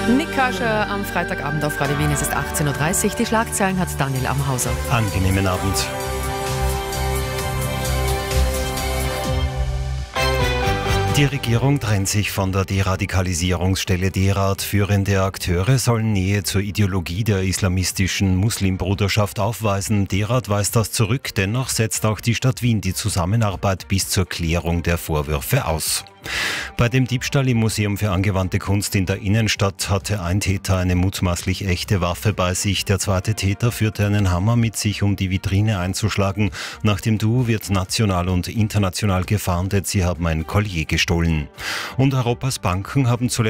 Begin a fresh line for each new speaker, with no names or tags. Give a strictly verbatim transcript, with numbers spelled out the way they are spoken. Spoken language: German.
Nick Kascher am Freitagabend auf Radio Wien. Es ist achtzehn Uhr dreißig. Die Schlagzeilen hat Daniel Amhauser.
Angenehmen Abend. Die Regierung trennt sich von der Deradikalisierungsstelle D-Rad. Führende Akteure sollen Nähe zur Ideologie der islamistischen Muslimbruderschaft aufweisen. D-Rad weist das zurück, dennoch setzt auch die Stadt Wien die Zusammenarbeit bis zur Klärung der Vorwürfe aus. Bei dem Diebstahl im Museum für angewandte Kunst in der Innenstadt hatte ein Täter eine mutmaßlich echte Waffe bei sich. Der zweite Täter führte einen Hammer mit sich, um die Vitrine einzuschlagen. Nach dem Duo wird national und international gefahndet. Sie haben ein Collier gestohlen. Und Europas Banken haben zuletzt